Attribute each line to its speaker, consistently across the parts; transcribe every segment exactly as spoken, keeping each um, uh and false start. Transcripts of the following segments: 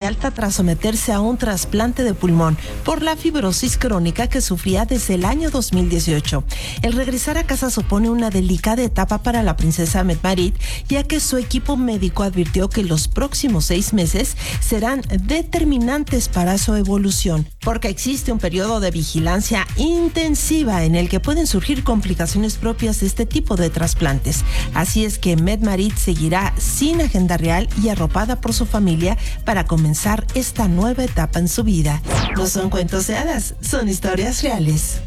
Speaker 1: alta tras someterse a un trasplante de pulmón por la fibrosis crónica que sufría desde el año dos mil dieciocho. El regresar a casa supone una delicada etapa para la princesa Mette-Marit, ya que su equipo médico advirtió que los próximos seis meses serán determinantes para su evolución, porque existe un periodo de vigilancia intensiva en el que pueden surgir complicaciones propias de este tipo de trasplantes. Así es que Mette-Marit seguirá sin agenda real y arropada por su familia para comenzar esta nueva etapa en su vida. No son cuentos de hadas, son historias reales.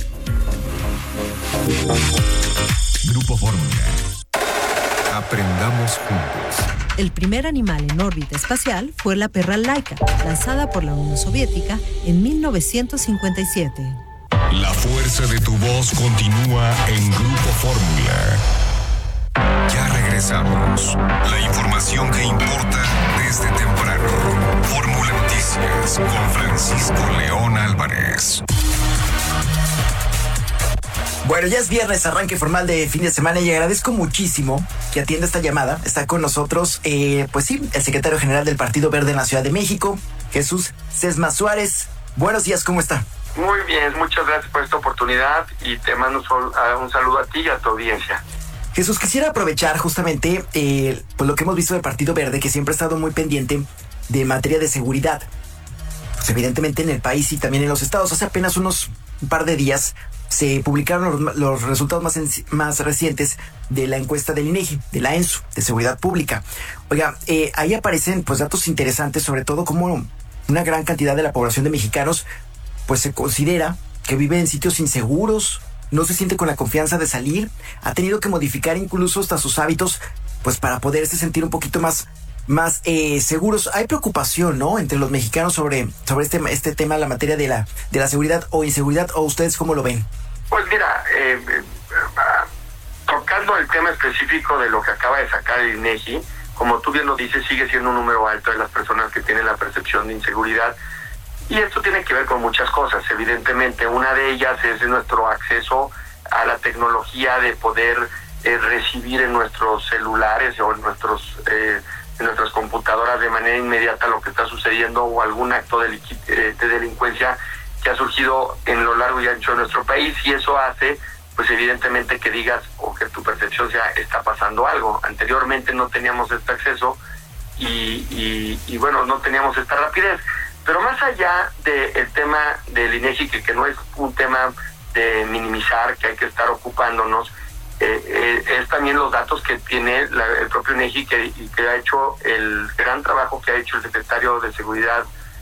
Speaker 2: Grupo Fórmula. Aprendamos juntos.
Speaker 3: El primer animal en órbita espacial fue la perra Laika, lanzada por la Unión Soviética en mil novecientos cincuenta y siete.
Speaker 2: La fuerza de tu voz continúa en Grupo Fórmula. Ya regresamos. La información que importa desde temprano. Fórmula Noticias con Francisco León Álvarez.
Speaker 4: Bueno, ya es viernes, arranque formal de fin de semana y agradezco muchísimo que atienda esta llamada. Está con nosotros, eh, pues sí, el secretario general del Partido Verde en la Ciudad de México, Jesús Sesma Suárez. Buenos días, ¿cómo está?
Speaker 5: Muy bien, muchas gracias por esta oportunidad y te mando un, sol, un saludo a ti y a tu audiencia.
Speaker 4: Jesús, quisiera aprovechar justamente eh, pues lo que hemos visto del Partido Verde, que siempre ha estado muy pendiente de materia de seguridad. Pues evidentemente en el país y también en los estados. Hace apenas unos un par de días se publicaron los, los resultados más, en, más recientes de la encuesta del INEGI, de la ENSU, de Seguridad Pública. Oiga, eh, ahí aparecen pues datos interesantes, sobre todo como una gran cantidad de la población de mexicanos pues se considera que vive en sitios inseguros, no se siente con la confianza de salir, ha tenido que modificar incluso hasta sus hábitos pues para poderse sentir un poquito más más eh, seguros. Hay preocupación, ¿no?, entre los mexicanos sobre, sobre este, este tema, la materia de la, de la seguridad o inseguridad, ¿o ustedes cómo lo ven?
Speaker 5: Pues mira, eh, eh, tocando el tema específico de lo que acaba de sacar el INEGI, como tú bien lo dices, sigue siendo un número alto de las personas que tienen la percepción de inseguridad, y esto tiene que ver con muchas cosas. Evidentemente, una de ellas es nuestro acceso a la tecnología de poder eh, recibir en nuestros celulares o en nuestros eh, en nuestras computadoras de manera inmediata lo que está sucediendo o algún acto de, de delincuencia que ha surgido en lo largo y ancho de nuestro país, y eso hace pues evidentemente que digas o que tu percepción sea está pasando algo. Anteriormente no teníamos este acceso y, y, y bueno, no teníamos esta rapidez. Pero más allá del tema del INEGI, que, que no es un tema de minimizar, que hay que estar ocupándonos, Eh, eh, es también los datos que tiene la, el propio INEGI, que, y que ha hecho el gran trabajo que ha hecho el secretario de Seguridad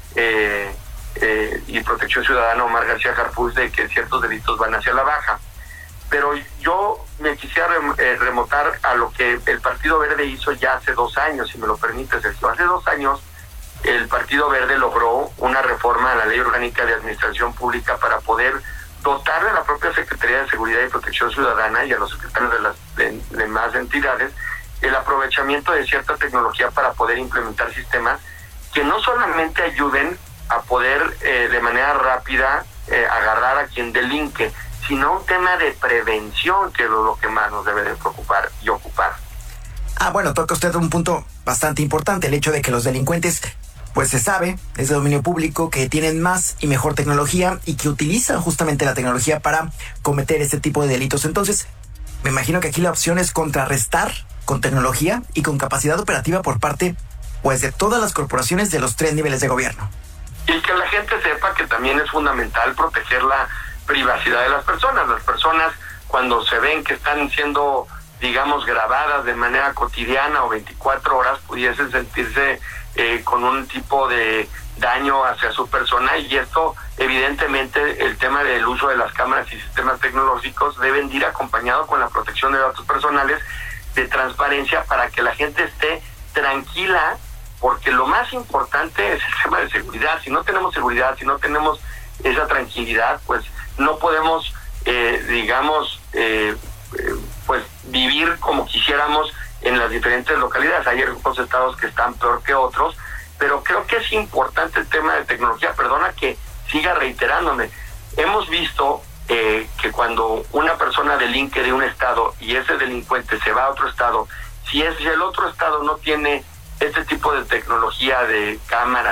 Speaker 5: eh, eh, y Protección Ciudadana, Omar García Harfuch, de que ciertos delitos van hacia la baja. Pero yo me quisiera rem, eh, remontar a lo que el Partido Verde hizo ya hace dos años, si me lo permite, Sergio. Hace dos años el Partido Verde logró una reforma a la Ley Orgánica de Administración Pública para poder dotar de la propia Secretaría de Seguridad y Protección Ciudadana y a los secretarios de las de, demás entidades el aprovechamiento de cierta tecnología para poder implementar sistemas que no solamente ayuden a poder eh, de manera rápida eh, agarrar a quien delinque, sino un tema de prevención, que es lo que más nos debe de preocupar y ocupar.
Speaker 4: Ah, bueno, toca usted un punto bastante importante, el hecho de que los delincuentes, pues se sabe, es de dominio público, que tienen más y mejor tecnología y que utilizan justamente la tecnología para cometer este tipo de delitos. Entonces, me imagino que aquí la opción es contrarrestar con tecnología y con capacidad operativa por parte, pues, de todas las corporaciones de los tres niveles de gobierno.
Speaker 5: Y que la gente sepa que también es fundamental proteger la privacidad de las personas. Las personas, cuando se ven que están siendo, digamos, grabadas de manera cotidiana o veinticuatro horas, pudiesen sentirse Eh, con un tipo de daño hacia su persona, y esto evidentemente el tema del uso de las cámaras y sistemas tecnológicos deben ir acompañado con la protección de datos personales, de transparencia, para que la gente esté tranquila, porque lo más importante es el tema de seguridad. Si no tenemos seguridad, si no tenemos esa tranquilidad, pues no podemos eh, digamos eh, eh, pues vivir como quisiéramos en las diferentes localidades. Hay algunos estados que están peor que otros, pero creo que es importante el tema de tecnología. Perdona que siga reiterándome. Hemos visto eh, que cuando una persona delinque de un estado y ese delincuente se va a otro estado, si es si el otro estado no tiene este tipo de tecnología de cámara